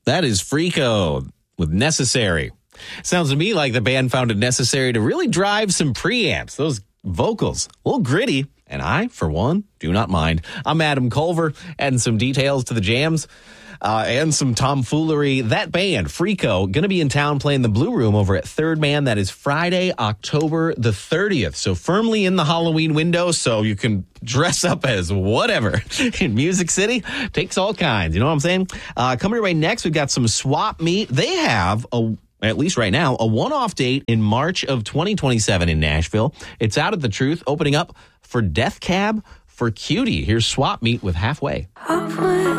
That is Freako with Necessary. Sounds to me like the band found it necessary to really drive some preamps. Those vocals, a little gritty, and I, for one, do not mind. I'm Adam Culver, adding some details to the jams and some tomfoolery. That band, Freako, going to be in town playing the Blue Room over at Third Man. That is Friday, October the 30th. So firmly in the Halloween window, so you can dress up as whatever. In Music City, takes all kinds. You know what I'm saying? Coming your way next, we've got some Swap Meet. They have at least right now, a one-off date in March of 2027 in Nashville. It's Out of the Truth, opening up for Death Cab for Cutie. Here's Swap Meet with Halfway.